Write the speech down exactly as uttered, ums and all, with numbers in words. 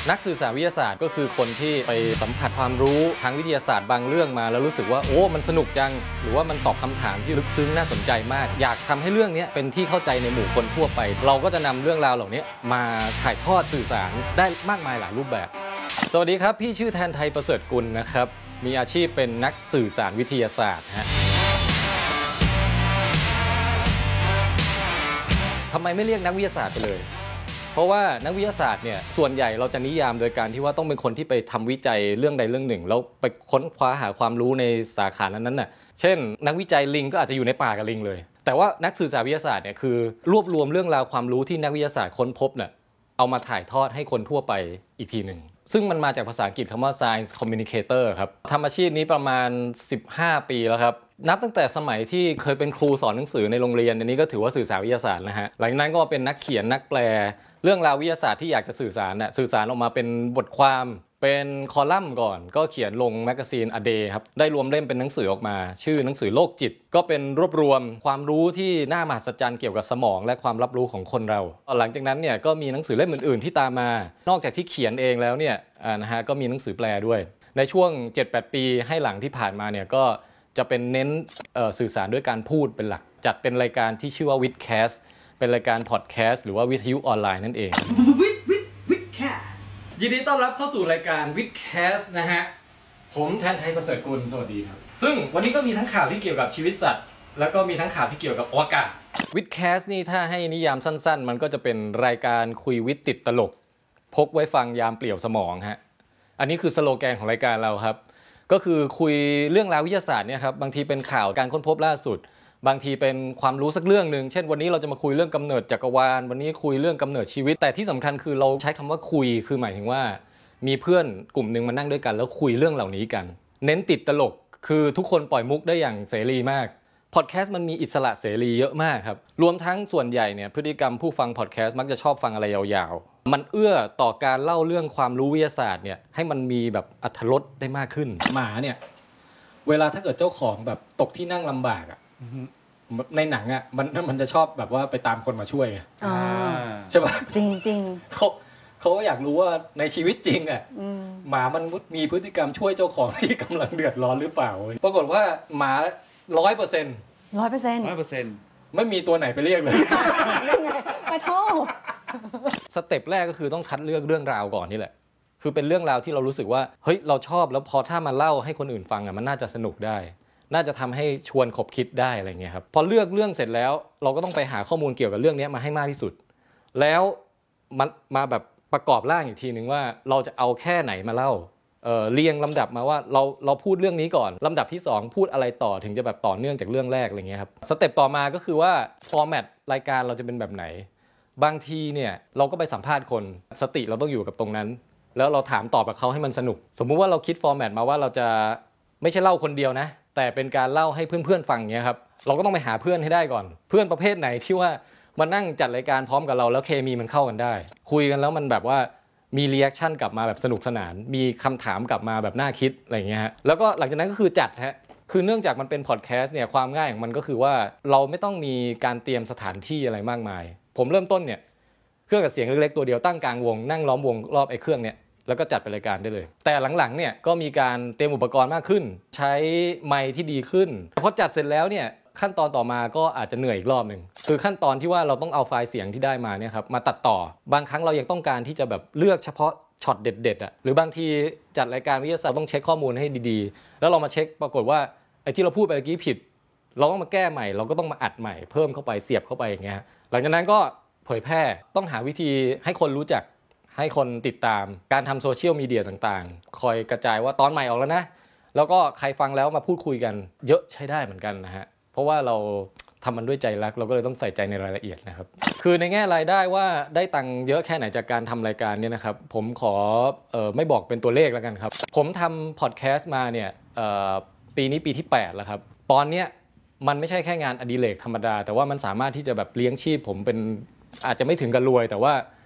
นักสื่อสารวิทยาศาสตร์ก็คือคนที่ไปสัมผัสความรู้ทางวิทยาศาสตร์บางเรื่องมาแล้วรู้สึกว่าโอ้มันสนุกจังหรือว่ามันตอบคำถามที่ลึกซึ้งน่าสนใจมากอยากทำให้เรื่องนี้เป็นที่เข้าใจในหมู่คนทั่วไปเราก็จะนำเรื่องราวเหล่านี้มาถ่ายทอดสื่อสารได้มากมายหลายรูปแบบสวัสดีครับพี่ชื่อแทนไทยประเสริฐกุลนะครับมีอาชีพเป็นนักสื่อสารวิทยาศาสตร์ฮะทำไมไม่เรียกนักวิทยาศาสตร์ไปเลยเพราะว่านักวิทยาศาสตร์เนี่ยส่วนใหญ่เราจะนิยามโดยการที่ว่าต้องเป็นคนที่ไปทำวิจัยเรื่องใดเรื่องหนึ่งแล้วไปค้นคว้าหาความรู้ในสาขานั้นๆน่ะเช่นนักวิจัยลิงก็อาจจะอยู่ในป่ากับลิงเลยแต่ว่านักสื่อสารวิทยาศาสตร์เนี่ยคือรวบรวมเรื่องราวความรู้ที่นักวิทยาศาสตร์ค้นพบเนี่ยเอามาถ่ายทอดให้คนทั่วไปอีกทีหนึ่งซึ่งมันมาจากภาษาอังกฤษคำว่า science communicator ครับทำอาชีพนี้ประมาณสิบห้าปีแล้วครับนับตั้งแต่สมัยที่เคยเป็นครูสอนหนังสือในโรงเรียนอันนี้ก็ถือว่าสื่อสารวิทยาศาสตร์นะฮะหลังจากนั้นก็เป็นนักเขียนนักแปลเรื่องราววิทยาศาสตร์ที่อยากจะสื่อสารน่ะสื่อสารออกมาเป็นบทความเป็นคอลัมน์ก่อนก็เขียนลงแมกกาซีน A Day ครับได้รวมเล่มเป็นหนังสือออกมาชื่อหนังสือโลกจิตก็เป็นรวบรวมความรู้ที่น่ามหัศจรรย์เกี่ยวกับสมองและความรับรู้ของคนเราหลังจากนั้นเนี่ยก็มีหนังสือเล่มอื่นๆที่ตามมานอกจากที่เขียนเองแล้วเนี่ยนะฮะก็มีหนังสือแปลด้วยในช่วง เจ็ดแปด ปีให้หลังที่ผ่านมาเนี่ยก็จะเป็นเน้นสื่อสารด้วยการพูดเป็นหลักจัดเป็นรายการที่ชื่อว่า Withcast เป็นรายการพอดแคสต์หรือว่าวิทยุออนไลน์นั่นเอง Withcast ยินดีต้อนรับเข้าสู่รายการ Withcast นะฮะผมแทนไทยประเสริฐกุลสวัสดีครับซึ่งวันนี้ก็มีทั้งข่าวที่เกี่ยวกับชีวิตสัตว์แล้วก็มีทั้งข่าวที่เกี่ยวกับอวกาศ Withcast นี่ถ้าให้นิยามสั้นๆมันก็จะเป็นรายการคุยวิทย์ติดตลกพกไว้ฟังยามเปลี่ยวสมองฮะอันนี้คือสโลแกนของรายการเราครับก็คือคุยเรื่องราววิทยาศาสตร์เนี่ยครับบางทีเป็นข่าวการค้นพบล่าสุดบางทีเป็นความรู้สักเรื่องหนึ่งเช่นวันนี้เราจะมาคุยเรื่องกำเนิดจักรวาลวันนี้คุยเรื่องกำเนิดชีวิตแต่ที่สำคัญคือเราใช้คำว่าคุยคือหมายถึงว่ามีเพื่อนกลุ่มหนึ่งมานั่งด้วยกันแล้วคุยเรื่องเหล่านี้กันเน้นติดตลกคือทุกคนปล่อยมุกได้อย่างเสรีมากพอดแคสต์มันมีอิสระเสรีเยอะมากครับรวมทั้งส่วนใหญ่เนี่ยพฤติกรรมผู้ฟังพอดแคสต์มักจะชอบฟังอะไรยาวๆมันเอื้อต่อการเล่าเรื่องความรู้วิทยาศาสตร์เนี่ยให้มันมีแบบอรรถรสได้มากขึ้นหมาเนี่ยเวลาถ้าเกิดเจ้าของแบบตกที่นั่งลำบากอ่ะในหนังอ่ะมันมันจะชอบแบบว่าไปตามคนมาช่วยใช่ป่ะจริงจริงเขาเขาอยากรู้ว่าในชีวิตจริงอ่ะหมามันมีพฤติกรรมช่วยเจ้าของที่กำลังเดือดร้อนหรือเปล่าปรากฏว่าหมาร้อยเปอร์เซ็นต์ร้อยเปอร์เซ็นต์ร้อยเปอร์เซ็นต์ไม่มีตัวไหนไปเรียกเลยขอโทษสเต็ปแรกก็คือต้องคัดเลือกเรื่องราวก่อนนี่แหละคือเป็นเรื่องราวที่เรารู้สึกว่าเฮ้ยเราชอบแล้วพอถ้ามาเล่าให้คนอื่นฟังอ่ะมันน่าจะสนุกได้น่าจะทำให้ชวนขบคิดได้อะไรเงี้ยครับพอเลือกเรื่องเสร็จแล้วเราก็ต้องไปหาข้อมูลเกี่ยวกับเรื่องนี้มาให้มากที่สุดแล้วมันมาแบบประกอบร่างอีกทีนึงว่าเราจะเอาแค่ไหนมาเล่าเอ่อเรียงลำดับมาว่าเราเราพูดเรื่องนี้ก่อนลำดับที่สองพูดอะไรต่อถึงจะแบบต่อเนื่องจากเรื่องแรกอะไรเงี้ยครับสเต็ปต่อมาก็คือว่าฟอร์แมตรายการเราจะเป็นแบบไหนบางทีเนี่ยเราก็ไปสัมภาษณ์คนสติเราต้องอยู่กับตรงนั้นแล้วเราถามตอบกับเขาให้มันสนุกสมมุติว่าเราคิดฟอร์แมตมาว่าเราจะไม่ใช่เล่าคนเดียวนะแต่เป็นการเล่าให้เพื่อนๆฟังเงี้ยครับเราก็ต้องไปหาเพื่อนให้ได้ก่อนเพื่อนประเภทไหนที่ว่ามานั่งจัดรายการพร้อมกับเราแล้วเคมีมันเข้ากันได้คุยกันแล้วมันแบบว่ามีรีแอคชั่นกลับมาแบบสนุกสนานมีคำถามกลับมาแบบน่าคิดอะไรเงี้ยฮะแล้วก็หลังจากนั้นก็คือจัดฮะคือเนื่องจากมันเป็นพอดแคสต์เนี่ยความง่ายของมันก็คือว่าเราไม่ต้องมีการเตรียมสถานที่อะไรมากมายผมเริ่มต้นเนี่ยเครื่องกับเสียงเล็กๆตัวเดียวตั้งกลางวงนั่งล้อมวงรอบไอ้เครื่องเนี่ยแล้วก็จัดเป็นรายการได้เลยแต่หลังๆเนี่ยก็มีการเตรียมอุปกรณ์มากขึ้นใช้ไมค์ที่ดีขึ้นพอจัดเสร็จแล้วเนี่ยขั้นตอนต่อมาก็อาจจะเหนื่อยอีกรอบนึงคือขั้นตอนที่ว่าเราต้องเอาไฟล์เสียงที่ได้มาเนี่ยครับมาตัดต่อบางครั้งเรายังต้องการที่จะแบบเลือกเฉพาะช็อตเด็ดๆอ่ะหรือบางทีจัดรายการวิทยาศาสตร์ต้องเช็คข้อมูลให้ดีๆแล้วเรามาเช็คปรากฏว่าไอ้ที่เราพูดไปเมื่อกี้ผิดเราต้องมาแก้ใหม่เราก็ต้องมาอัดใหม่เพิ่มเข้าไปเสียบเข้าไปอย่างเงี้ยหลังจากนั้นก็เผยแพร่ต้องหาวิธีให้คนรู้จักให้คนติดตามการทำโซเชียลมีเดียต่างๆคอยกระจายว่าตอนใหม่ออกแล้วนะแล้วก็ใครฟังแล้วมาพูดคุยกันเยอะใช้ได้เหมือนกันนะฮะเพราะว่าเราทำมันด้วยใจรักเราก็เลยต้องใส่ใจในรายละเอียดนะครับคือในแง่รายได้ว่าได้ตังค์เยอะแค่ไหนจากการทำรายการเนี่ยนะครับผมขอเอ่อไม่บอกเป็นตัวเลขแล้วกันครับผมทำพอดแคสต์มาเนี่ยเอ่อปีนี้ปีที่แปดแล้วครับตอนเนี้ยมันไม่ใช่แค่งานอดิเรกธรรมดาแต่ว่ามันสามารถที่จะแบบเลี้ยงชีพผมเป็นอาจจะไม่ถึงกับรวยแต่ว่า